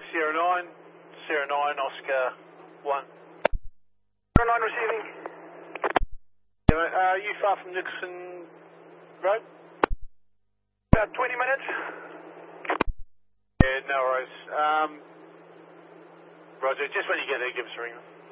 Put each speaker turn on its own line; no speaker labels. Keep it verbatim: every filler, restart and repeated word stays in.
Sierra nine, Sierra nine, Oscar one.
Sierra nine receiving.
Yeah, mate, uh, are you far from Nicholson Road?
About twenty minutes.
Yeah, no worries. Um, Roger, just when you get there, give us a ring.